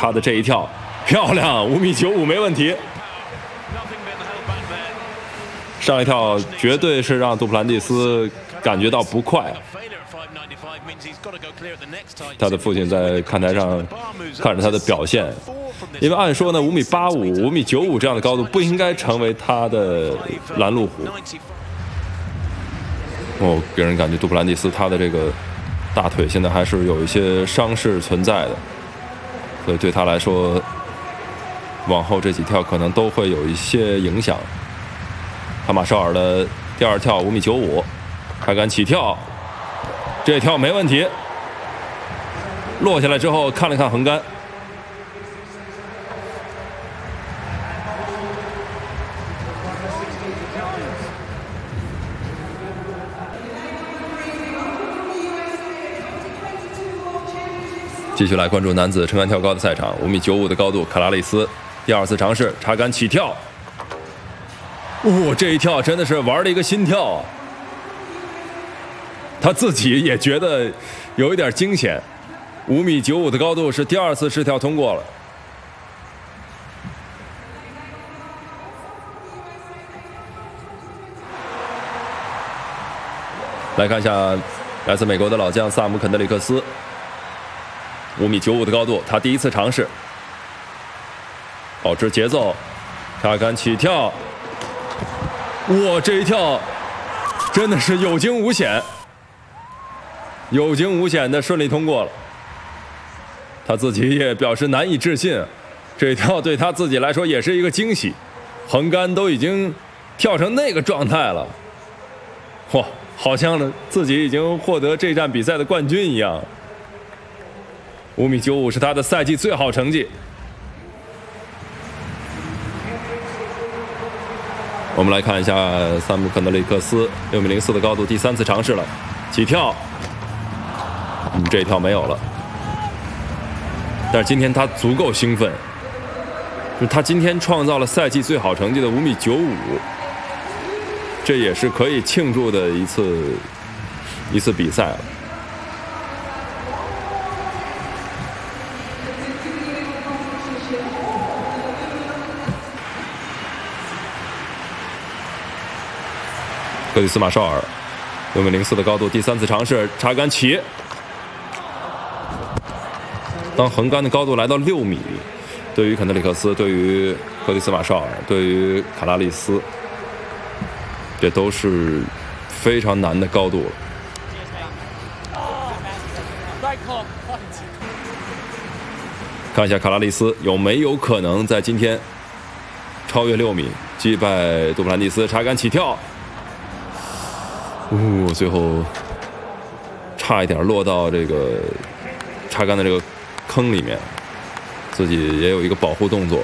他的这一跳漂亮，5.95米没问题。上一跳绝对是让杜普兰蒂斯感觉到不快。他的父亲在看台上看着他的表现，因为按说呢，5.85米、5.95米这样的高度不应该成为他的拦路虎。给人感觉杜普兰蒂斯他的这个大腿现在还是有一些伤势存在的，所以对他来说，往后这几跳可能都会有一些影响。哈马绍尔的第二跳5.95米，他敢起跳，这跳没问题。落下来之后看了看横杆，继续来关注男子撑杆跳高的赛场，5.95米的高度，卡拉利斯第二次尝试插杆起跳。这一跳真的是玩了一个心跳啊！他自己也觉得有一点惊险。5.95米的高度是第二次试跳通过了。来看一下来自美国的老将萨姆肯德里克斯，5.95米的高度，他第一次尝试，保持节奏，插杆起跳。这一跳真的是有惊无险，有惊无险的顺利通过了。他自己也表示难以置信，这一跳对他自己来说也是一个惊喜，横杆都已经跳成那个状态了，好像呢自己已经获得这站比赛的冠军一样。5.95米是他的赛季最好成绩。我们来看一下萨姆肯德里克斯6.04米的高度，第三次尝试了，起跳，这一跳没有了。但是今天他足够兴奋，他今天创造了赛季最好成绩的5.95米，这也是可以庆祝的一次比赛了。克里斯马绍尔6.04米的高度，第三次尝试插杆起。当横杆的高度来到6米，对于肯德里克斯，对于克里斯马绍尔，对于卡拉利斯，这都是非常难的高度了。看一下卡拉利斯有没有可能在今天超越6米，击败杜普兰蒂斯，插杆起跳。最后差一点落到这个插杆的这个坑里面，自己也有一个保护动作。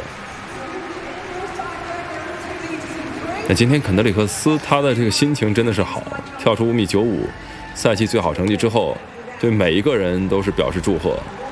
那今天肯德里克斯他的这个心情真的是好，跳出5.95米赛季最好成绩之后，对每一个人都是表示祝贺。